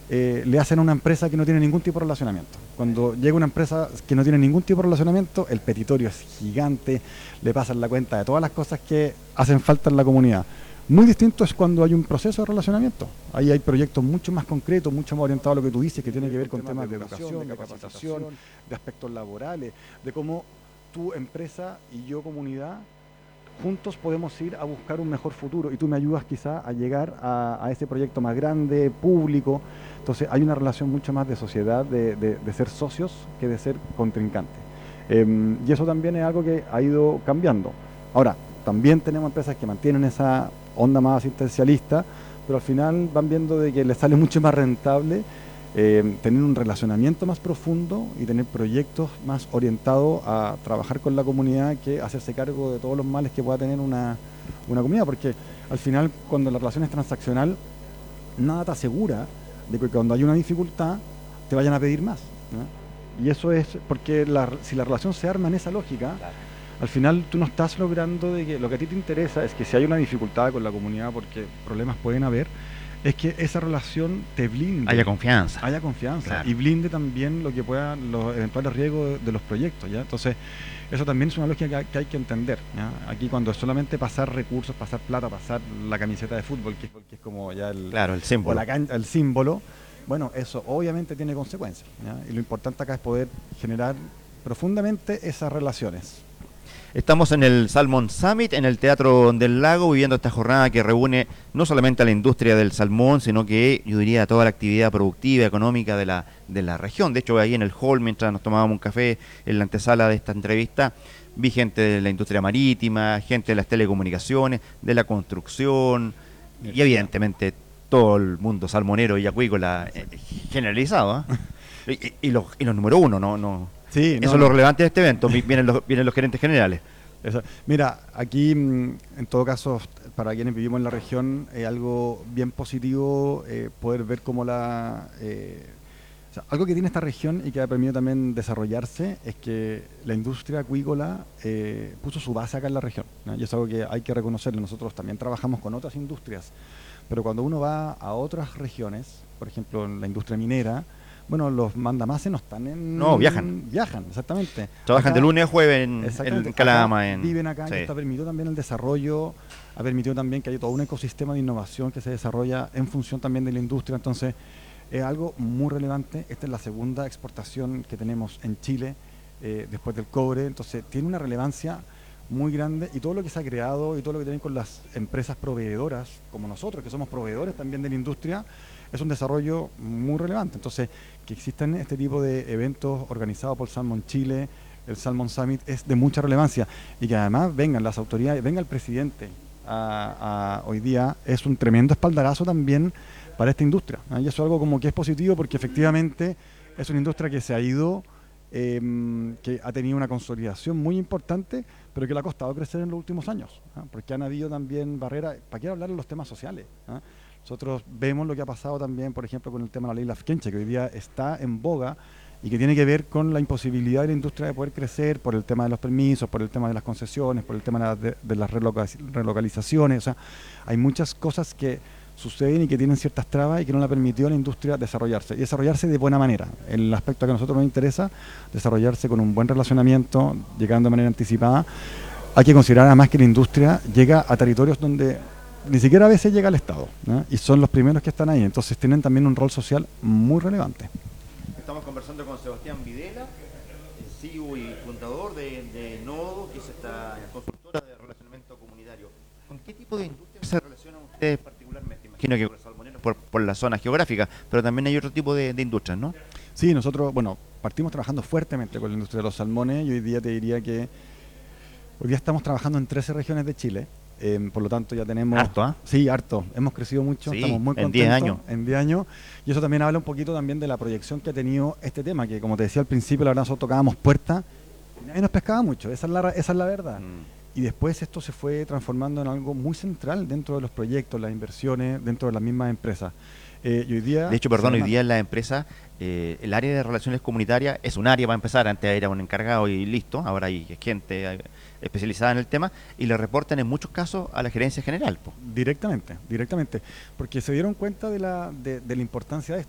le hacen a una empresa que no tiene ningún tipo de relacionamiento. Cuando llega una empresa que no tiene ningún tipo de relacionamiento, el petitorio es gigante, le pasan la cuenta de todas las cosas que hacen falta en la comunidad. Muy distinto es cuando hay un proceso de relacionamiento. Ahí hay proyectos mucho más concretos, mucho más orientados a lo que tú dices, que tiene que ver con temas de educación, de capacitación, de aspectos laborales, de cómo tu empresa y yo comunidad juntos podemos ir a buscar un mejor futuro y tú me ayudas quizá a llegar a ese proyecto más grande, público. Entonces hay una relación mucho más de sociedad, de ser socios que de ser contrincantes. Y eso también es algo que ha ido cambiando. Ahora, también tenemos empresas que mantienen esa onda más asistencialista, pero al final van viendo de que les sale mucho más rentable tener un relacionamiento más profundo y tener proyectos más orientados a trabajar con la comunidad que hacerse cargo de todos los males que pueda tener una comunidad, porque al final cuando la relación es transaccional, nada te asegura de que cuando hay una dificultad te vayan a pedir más, ¿no? Y eso es porque si la relación se arma en esa lógica, claro, al final tú no estás logrando de que lo que a ti te interesa es que si hay una dificultad con la comunidad, porque problemas pueden haber, es que esa relación te blinde. Haya confianza. Haya confianza. Claro. Y blinde también lo que puedan los eventuales riesgos de los proyectos, ¿ya? Entonces, eso también es una lógica que hay que entender, ¿ya? Aquí cuando es solamente pasar recursos, pasar plata, pasar la camiseta de fútbol, que es como ya el símbolo. El símbolo, bueno, eso obviamente tiene consecuencias, ¿ya? Y lo importante acá es poder generar profundamente esas relaciones. Estamos en el Salmon Summit, en el Teatro del Lago, viviendo esta jornada que reúne no solamente a la industria del salmón, sino que yo diría a toda la actividad productiva, económica de la región. De hecho, ahí en el hall, mientras nos tomábamos un café en la antesala de esta entrevista, vi gente de la industria marítima, gente de las telecomunicaciones, de la construcción y evidentemente todo el mundo salmonero y acuícola generalizado, ¿eh? y los número uno, no. Sí, eso es lo relevante de este evento, vienen los gerentes generales. Eso. Mira, aquí en todo caso, para quienes vivimos en la región, es algo bien positivo poder ver cómo algo que tiene esta región y que ha permitido también desarrollarse es que la industria acuícola puso su base acá en la región, ¿no? Y es algo que hay que reconocerlo. Nosotros también trabajamos con otras industrias, pero cuando uno va a otras regiones, por ejemplo en la industria minera, bueno, los mandamases no están en... No, viajan. Viajan, exactamente. Trabajan de lunes a jueves en Calama. Viven acá, sí. Y esto ha permitido también el desarrollo, ha permitido también que haya todo un ecosistema de innovación que se desarrolla en función también de la industria. Entonces, es algo muy relevante. Esta es la segunda exportación que tenemos en Chile después del cobre. Entonces, tiene una relevancia muy grande y todo lo que se ha creado y todo lo que tienen con las empresas proveedoras, como nosotros, que somos proveedores también de la industria, es un desarrollo muy relevante. Entonces, que existan este tipo de eventos organizados por Salmon Chile, el Salmon Summit, es de mucha relevancia. Y que además vengan las autoridades, venga el presidente hoy día, es un tremendo espaldarazo también para esta industria, ¿no? Y eso es algo como que es positivo porque efectivamente es una industria que se ha ido, que ha tenido una consolidación muy importante, pero que le ha costado crecer en los últimos años, ¿no? Porque han habido también barreras. ¿Para qué hablar de los temas sociales, ¿no? Nosotros vemos lo que ha pasado también, por ejemplo, con el tema de la ley Lafkenche, que hoy día está en boga y que tiene que ver con la imposibilidad de la industria de poder crecer por el tema de los permisos, por el tema de las concesiones, por el tema de las relocalizaciones. O sea, hay muchas cosas que suceden y que tienen ciertas trabas y que no le ha permitido a la industria desarrollarse. Y desarrollarse de buena manera. El aspecto que a nosotros nos interesa, desarrollarse con un buen relacionamiento, llegando de manera anticipada. Hay que considerar además que la industria llega a territorios donde ni siquiera a veces llega al Estado, ¿no? Y son los primeros que están ahí, entonces tienen también un rol social muy relevante. Estamos conversando con Sebastián Videla, CEO y fundador de Nodo, que es esta consultora de relacionamiento comunitario. ¿Con qué tipo de industria se relacionan ustedes particularmente? Imagino que con los salmoneros por la zona geográfica, pero también hay otro tipo de industrias, ¿no? Sí, nosotros, bueno, partimos trabajando fuertemente con la industria de los salmones y hoy día te diría que hoy día estamos trabajando en 13 regiones de Chile. Por lo tanto ya tenemos... Harto, ¿ah? Sí, harto. Hemos crecido mucho, sí, estamos muy contentos. En 10 años. En 10 años. Y eso también habla un poquito también de la proyección que ha tenido este tema, que como te decía al principio, la verdad nosotros tocábamos puertas y nadie nos pescaba mucho, esa es la verdad. Y después esto se fue transformando en algo muy central dentro de los proyectos, las inversiones, dentro de las mismas empresas. Y hoy día... De hecho, perdón, hoy día en la empresa, el área de relaciones comunitarias es un área para empezar, antes era un encargado y listo, ahora hay gente especializada en el tema y le reportan en muchos casos a la gerencia general. Directamente, porque se dieron cuenta de la importancia de